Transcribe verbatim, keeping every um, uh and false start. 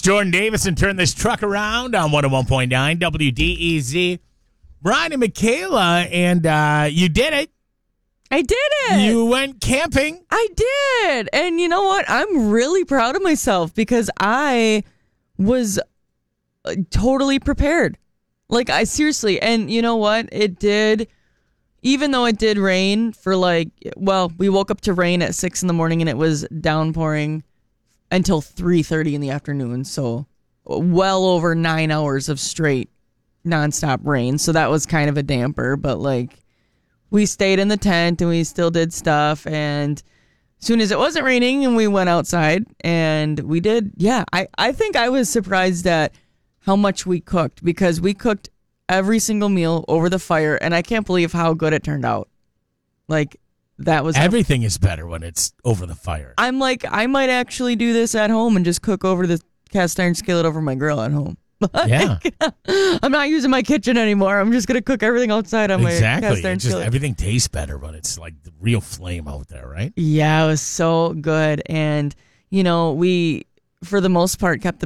Jordan Davis and Turn This Truck Around on one oh one point nine W D E Z. Brian and Michaela, and uh, you did it. I did it. You went camping. I did. And you know what? I'm really proud of myself because I was uh, totally prepared. Like, I seriously, and you know what? It did, even though it did rain for like, well, we woke up to rain at six in the morning and it was downpouring until three thirty in the afternoon. So well over nine hours of straight nonstop rain. So that was kind of a damper, but like we stayed in the tent and we still did stuff. And as soon as it wasn't raining and we went outside and we did, yeah, I, I think I was surprised at how much we cooked because we cooked every single meal over the fire. And I can't believe how good it turned out. Like that was everything is better when it's over the fire. I'm like, I might actually do this at home and just cook over the cast iron skillet over my grill at home. Yeah. I'm not using my kitchen anymore. I'm just going to cook everything outside on exactly. my cast iron It just skillet. everything tastes better when it's like the real flame out there, right? Yeah, it was so good. And, you know, we, for the most part, kept the